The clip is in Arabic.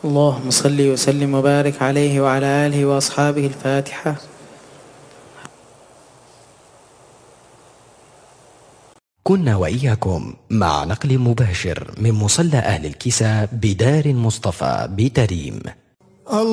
اللهم صل وسلم وبارك عليه وعلى آله وأصحابه. الفاتحة. كنا وإياكم مع نقل مباشر من مصلى أهل الكساء بدار مصطفى بتريم.